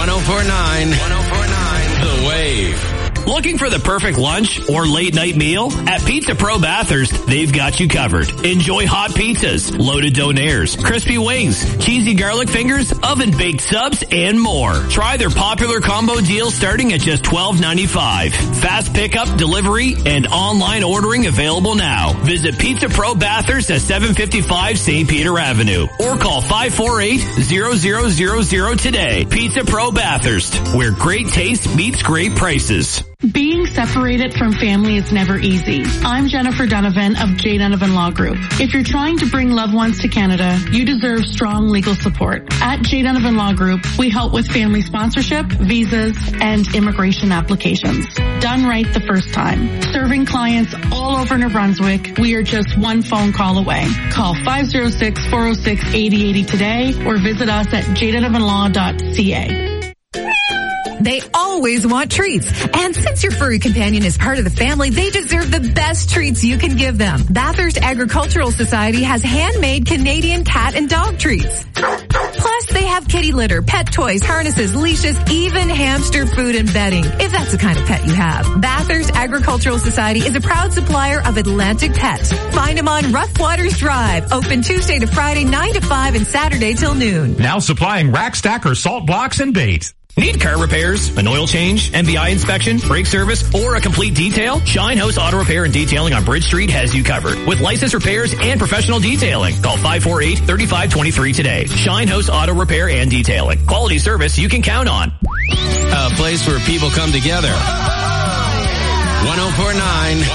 The Wave. Looking for the perfect lunch or late night meal? At Pizza Pro Bathurst, they've got you covered. Enjoy hot pizzas, loaded donaires, crispy wings, cheesy garlic fingers, oven baked subs, and more. Try their popular combo deals starting at just $12.95. Fast pickup, delivery, and online ordering available now. Visit Pizza Pro Bathurst at 755 St. Peter Avenue or call 548-0000 today. Pizza Pro Bathurst, where great taste meets great prices. Being separated from family is never easy. I'm Jennifer Donovan of J. Donovan Law Group. If you're trying to bring loved ones to Canada, you deserve strong legal support. At J. Donovan Law Group, we help with family sponsorship, visas, and immigration applications. Done right the first time. Serving clients all over New Brunswick, we are just one phone call away. Call 506-406-8080 today or visit us at jdonovanlaw.ca. They always want treats. And since your furry companion is part of the family, they deserve the best treats you can give them. Bathurst Agricultural Society has handmade Canadian cat and dog treats. Plus, they have kitty litter, pet toys, harnesses, leashes, even hamster food and bedding, if that's the kind of pet you have. Bathurst Agricultural Society is a proud supplier of Atlantic Pets. Find them on Rough Waters Drive, open Tuesday to Friday, 9 to 5 and Saturday till noon. Now supplying rack stacker salt blocks and bait. Need car repairs, an oil change, MBI inspection, brake service, or a complete detail? Shine House Auto Repair and Detailing on Bridge Street has you covered with licensed repairs and professional detailing. Call 548-3523 today. Shine House Auto Repair and Detailing. Quality service you can count on. A place where people come together. 104.9